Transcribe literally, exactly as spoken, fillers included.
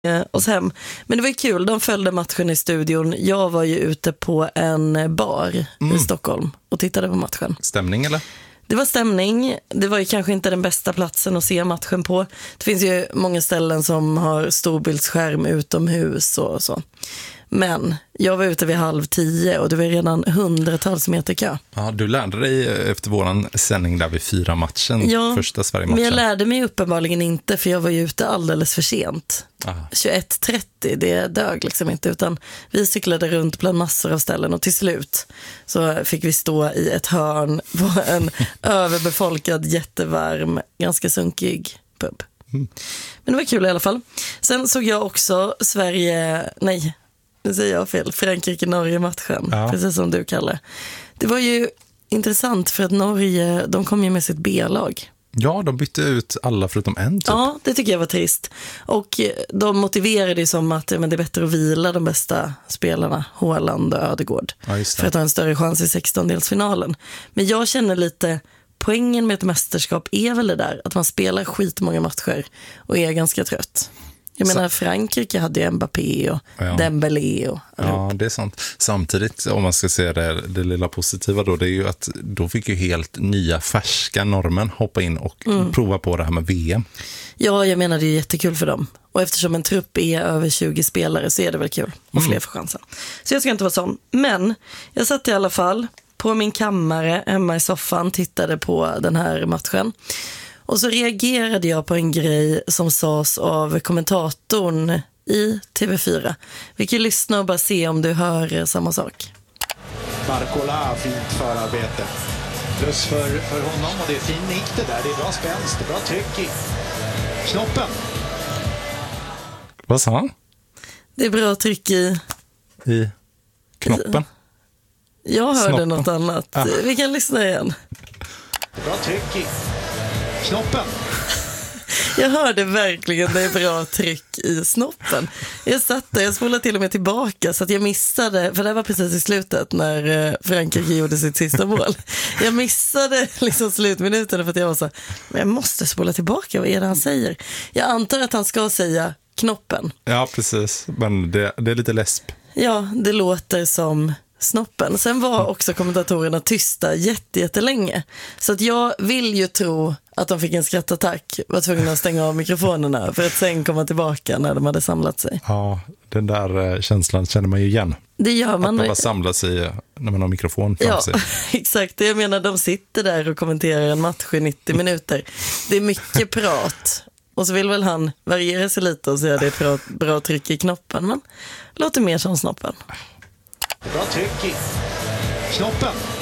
oss hem. Men det var ju kul, de följde matchen i studion. Jag var ju ute på en bar mm. i Stockholm och tittade på matchen. Stämning eller? Det var stämning. Det var ju kanske inte den bästa platsen att se matchen på. Det finns ju många ställen som har storbildsskärm utomhus och så. Men jag var ute vid halv tio och det var redan hundratals meter kö. Ja, du lärde dig efter våran sändning där vid fyra matchen, ja, första Sverige-matchen. Men jag lärde mig uppenbarligen inte, för jag var ju ute alldeles för sent. Aha. tjugoett trettio, det dög liksom inte, utan vi cyklade runt bland massor av ställen och till slut så fick vi stå i ett hörn på en överbefolkad, jättevarm, ganska sunkig pub. Mm. Men det var kul i alla fall. Sen såg jag också Sverige, nej, nu säger jag fel, Frankrike-Norge-matchen, ja. Precis som du kallar. Det var ju intressant för att Norge, de kom ju med sitt B-lag. Ja, de bytte ut alla förutom en typ. Ja, det tycker jag var trist. Och de motiverade det som att men det är bättre att vila de bästa spelarna, Haaland och Ödegård, ja, för att ha en större chans i sextondelsfinalen. Men jag känner lite, poängen med ett mästerskap är väl det där, att man spelar skitmånga matcher och är ganska trött. Jag menar, Frankrike hade ju Mbappé och ja. Dembélé och ja, det är sant. Samtidigt, om man ska säga det, det lilla positiva då, det är ju att då fick ju helt nya färska norrmän hoppa in och mm. prova på det här med V M. Ja, jag menar det är jättekul för dem. Och eftersom en trupp är över tjugo spelare så är det väl kul. Och mm. fler får chansen. Så jag ska inte vara sån. Men jag satt i alla fall på min kammare hemma i soffan, tittade på den här matchen. Och så reagerade jag på en grej som sades av kommentatorn i T V fyra. Vi kan lyssna och bara se om du hör samma sak. Marcola, fint förarbete. Plus för, för honom, och det är fin nick det där. Det är bra spänst, det är bra tryck i knoppen. Vad sa han? Det är bra tryck i... I knoppen? Jag hörde Snoppen. Något annat. Ah. Vi kan lyssna igen. Det är bra tryck i snoppen. Jag hörde verkligen det är bra tryck i snoppen. Jag satt där, jag spolade till och med tillbaka så att jag missade, för det var precis i slutet när Frankrike gjorde sitt sista mål. Jag missade liksom slutminuten för att jag var så, men jag måste spola tillbaka, vad är det han säger? Jag antar att han ska säga knoppen. Ja, precis. Men det, det är lite läsp. Ja, det låter som snoppen. Sen var också kommentatorerna tysta jätte, jättelänge. Så att jag vill ju tro att de fick en skrattattack, var tvungna att stänga av mikrofonerna för att sen komma tillbaka när de hade samlat sig. Ja, den där känslan känner man ju igen. Det gör man. Att man bara samlar sig när man har mikrofon framför ja, sig. Exakt. Jag menar, de sitter där och kommenterar en match i nittio minuter. Det är mycket prat. Och så vill väl han variera sig lite och säga att det är ett bra, bra tryck i knoppen. Men låter mer som snoppen. Bra tryck i snoppen.